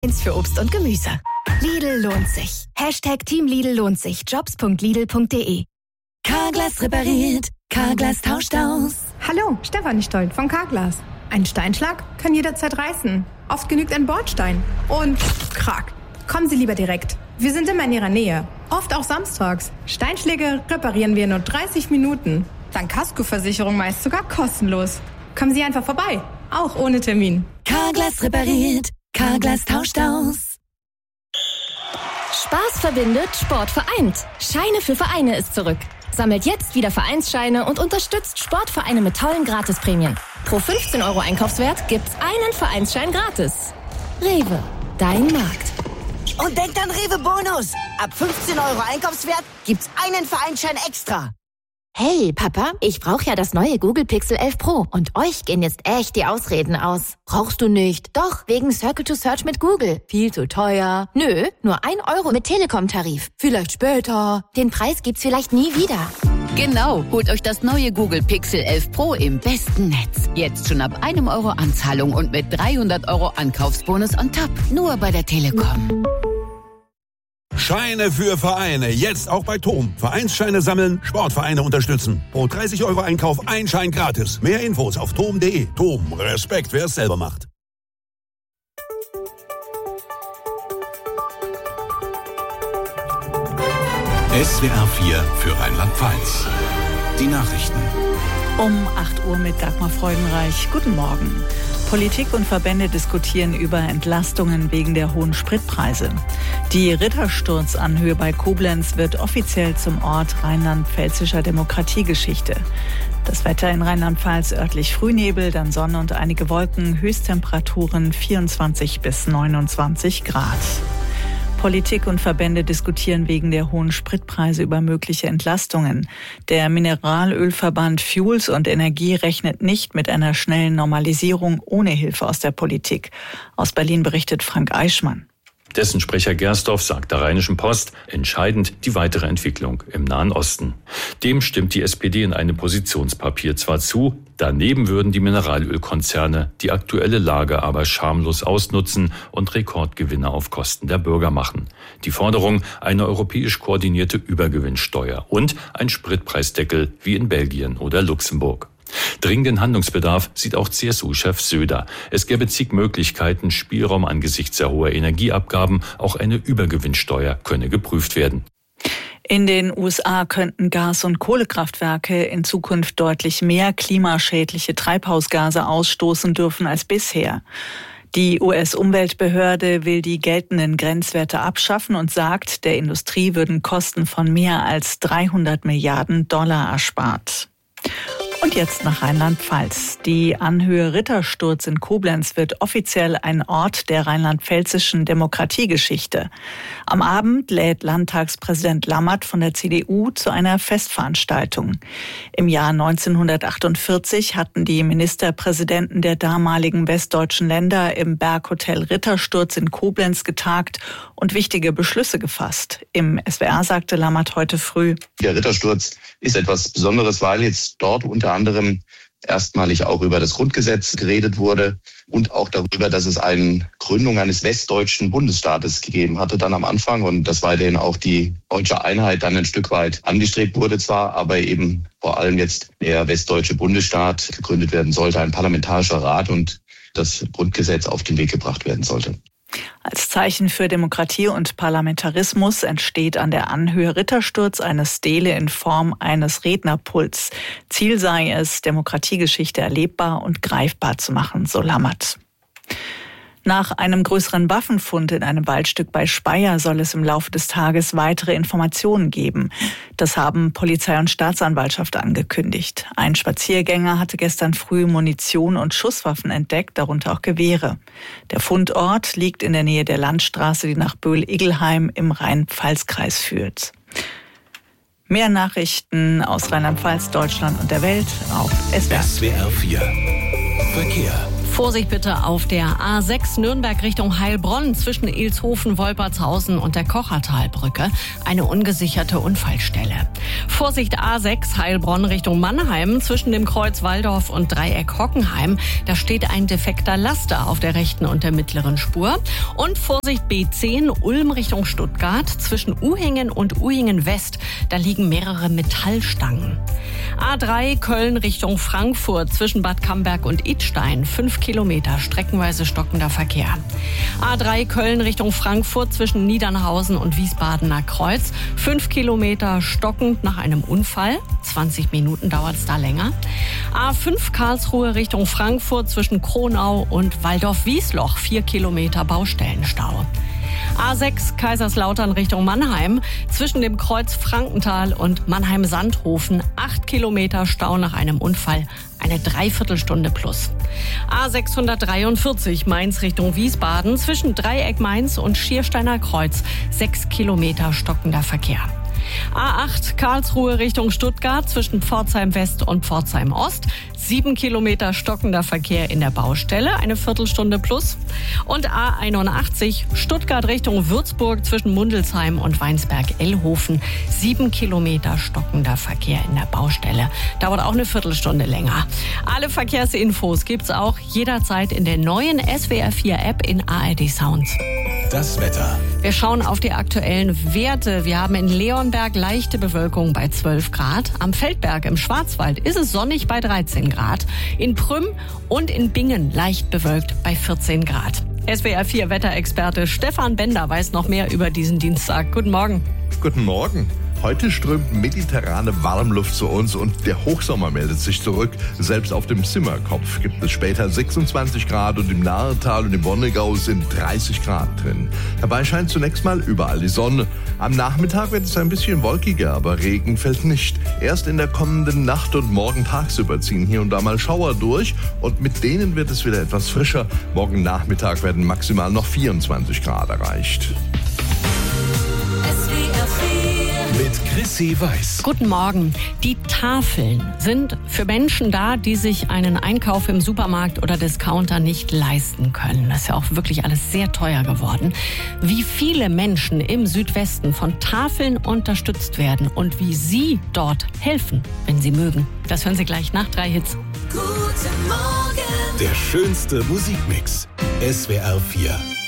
für Obst und Gemüse. Lidl lohnt sich. #Team Lidl lohnt sich. Jobs.lidl.de. Carglass repariert. Carglass tauscht aus. Hallo, Stefanie Stoll von Carglass. Ein Steinschlag kann jederzeit reißen. Oft genügt ein Bordstein. Und krack. Kommen Sie lieber direkt. Wir sind immer in Ihrer Nähe. Oft auch samstags. Steinschläge reparieren wir in nur 30 Minuten. Dank Kaskoversicherung meist sogar kostenlos. Kommen Sie einfach vorbei. Auch ohne Termin. Carglass repariert. Carglass tauscht aus. Spaß verbindet, Sport vereint. Scheine für Vereine ist zurück. Sammelt jetzt wieder Vereinsscheine und unterstützt Sportvereine mit tollen Gratisprämien. Pro 15 € Einkaufswert gibt's einen Vereinsschein gratis. Rewe, dein Markt. Und denkt an Rewe Bonus. Ab 15 € Einkaufswert gibt's einen Vereinsschein extra. Hey, Papa, ich brauche ja das neue Google Pixel 11 Pro. Und euch gehen jetzt echt die Ausreden aus. Brauchst du nicht? Doch, wegen Circle to Search mit Google. Viel zu teuer. Nö, nur 1 € mit Telekom-Tarif. Vielleicht später. Den Preis gibt's vielleicht nie wieder. Genau, holt euch das neue Google Pixel 11 Pro im besten Netz. Jetzt schon ab 1 € Anzahlung und mit 300 € Ankaufsbonus on top. Nur bei der Telekom. Scheine für Vereine. Jetzt auch bei TOM. Vereinsscheine sammeln, Sportvereine unterstützen. Pro 30 € Einkauf ein Schein gratis. Mehr Infos auf tom.de. TOM. Respekt, wer es selber macht. SWR 4 für Rheinland-Pfalz. Die Nachrichten. Um 8 Uhr mit Dagmar Freudenreich. Guten Morgen. Politik und Verbände diskutieren über Entlastungen wegen der hohen Spritpreise. Die Rittersturzanhöhe bei Koblenz wird offiziell zum Ort rheinland-pfälzischer Demokratiegeschichte. Das Wetter in Rheinland-Pfalz: örtlich Frühnebel, dann Sonne und einige Wolken, Höchsttemperaturen 24 bis 29 Grad. Politik und Verbände diskutieren wegen der hohen Spritpreise über mögliche Entlastungen. Der Mineralölverband Fuels und Energie rechnet nicht mit einer schnellen Normalisierung ohne Hilfe aus der Politik. Aus Berlin berichtet Frank Eichmann. Dessen Sprecher Gersdorf sagt der Rheinischen Post, entscheidend die weitere Entwicklung im Nahen Osten. Dem stimmt die SPD in einem Positionspapier zwar zu, daneben würden die Mineralölkonzerne die aktuelle Lage aber schamlos ausnutzen und Rekordgewinne auf Kosten der Bürger machen. Die Forderung: eine europäisch koordinierte Übergewinnsteuer und ein Spritpreisdeckel wie in Belgien oder Luxemburg. Dringenden Handlungsbedarf sieht auch CSU-Chef Söder. Es gäbe zig Möglichkeiten, Spielraum angesichts der hohen Energieabgaben. Auch eine Übergewinnsteuer könne geprüft werden. In den USA könnten Gas- und Kohlekraftwerke in Zukunft deutlich mehr klimaschädliche Treibhausgase ausstoßen dürfen als bisher. Die US-Umweltbehörde will die geltenden Grenzwerte abschaffen und sagt, der Industrie würden Kosten von mehr als $300 Milliarden erspart. Und jetzt nach Rheinland-Pfalz. Die Anhöhe Rittersturz in Koblenz wird offiziell ein Ort der rheinland-pfälzischen Demokratiegeschichte. Am Abend lädt Landtagspräsident Lammert von der CDU zu einer Festveranstaltung. Im Jahr 1948 hatten die Ministerpräsidenten der damaligen westdeutschen Länder im Berghotel Rittersturz in Koblenz getagt und wichtige Beschlüsse gefasst. Im SWR sagte Lammert heute früh: Der Rittersturz ist etwas Besonderes, weil jetzt dort unter anderem erstmalig auch über das Grundgesetz geredet wurde und auch darüber, dass es eine Gründung eines westdeutschen Bundesstaates gegeben hatte dann am Anfang und dass weiterhin auch die deutsche Einheit dann ein Stück weit angestrebt wurde zwar, aber eben vor allem jetzt der westdeutsche Bundesstaat gegründet werden sollte, ein parlamentarischer Rat und das Grundgesetz auf den Weg gebracht werden sollte. Als Zeichen für Demokratie und Parlamentarismus entsteht an der Anhöhe Rittersturz eine Stele in Form eines Rednerpults. Ziel sei es, Demokratiegeschichte erlebbar und greifbar zu machen, so Lammert. Nach einem größeren Waffenfund in einem Waldstück bei Speyer soll es im Laufe des Tages weitere Informationen geben. Das haben Polizei und Staatsanwaltschaft angekündigt. Ein Spaziergänger hatte gestern früh Munition und Schusswaffen entdeckt, darunter auch Gewehre. Der Fundort liegt in der Nähe der Landstraße, die nach Böhl-Igelheim im Rhein-Pfalz-Kreis führt. Mehr Nachrichten aus Rheinland-Pfalz, Deutschland und der Welt auf SWR. SWR 4 Verkehr. Vorsicht bitte auf der A6 Nürnberg Richtung Heilbronn zwischen Ilshofen, Wolpertshausen und der Kochertalbrücke. Eine ungesicherte Unfallstelle. Vorsicht A6 Heilbronn Richtung Mannheim zwischen dem Kreuz Walldorf und Dreieck Hockenheim. Da steht ein defekter Laster auf der rechten und der mittleren Spur. Und Vorsicht B10 Ulm Richtung Stuttgart zwischen Uhingen und Uhingen West. Da liegen mehrere Metallstangen. A3 Köln Richtung Frankfurt zwischen Bad Camberg und Idstein. 5 Kilometer, streckenweise stockender Verkehr. A3 Köln Richtung Frankfurt zwischen Niedernhausen und Wiesbadener Kreuz. 5 Kilometer stockend nach einem Unfall. 20 Minuten dauert es da länger. A5 Karlsruhe Richtung Frankfurt zwischen Kronau und Waldorf-Wiesloch. 4 Kilometer Baustellenstau. A6 Kaiserslautern Richtung Mannheim zwischen dem Kreuz Frankenthal und Mannheim-Sandhofen 8 Kilometer Stau nach einem Unfall, eine Dreiviertelstunde plus. A643 Mainz Richtung Wiesbaden zwischen Dreieck Mainz und Schiersteiner Kreuz 6 Kilometer stockender Verkehr. A8 Karlsruhe Richtung Stuttgart zwischen Pforzheim West und Pforzheim Ost. 7 Kilometer stockender Verkehr in der Baustelle, eine Viertelstunde plus. Und A81 Stuttgart Richtung Würzburg zwischen Mundelsheim und Weinsberg-Ellhofen. 7 Kilometer stockender Verkehr in der Baustelle. Dauert auch eine Viertelstunde länger. Alle Verkehrsinfos gibt's auch jederzeit in der neuen SWR4-App in ARD Sound. Das Wetter. Wir schauen auf die aktuellen Werte. Wir haben in Leonberg leichte Bewölkung bei 12 Grad. Am Feldberg im Schwarzwald ist es sonnig bei 13 Grad. In Prüm und in Bingen leicht bewölkt bei 14 Grad. SWR4 Wetterexperte Stefan Bender weiß noch mehr über diesen Dienstag. Guten Morgen. Guten Morgen. Heute strömt mediterrane Warmluft zu uns und der Hochsommer meldet sich zurück. Selbst auf dem Zimmerkopf gibt es später 26 Grad und im Nahetal und im Wonnegau sind 30 Grad drin. Dabei scheint zunächst mal überall die Sonne. Am Nachmittag wird es ein bisschen wolkiger, aber Regen fällt nicht. Erst in der kommenden Nacht und morgen tagsüber ziehen hier und da mal Schauer durch und mit denen wird es wieder etwas frischer. Morgen Nachmittag werden maximal noch 24 Grad erreicht. Mit Chrissy Weiß. Guten Morgen. Die Tafeln sind für Menschen da, die sich einen Einkauf im Supermarkt oder Discounter nicht leisten können. Das ist ja auch wirklich alles sehr teuer geworden. Wie viele Menschen im Südwesten von Tafeln unterstützt werden und wie Sie dort helfen, wenn Sie mögen. Das hören Sie gleich nach 3 Hits. Guten Morgen. Der schönste Musikmix. SWR4.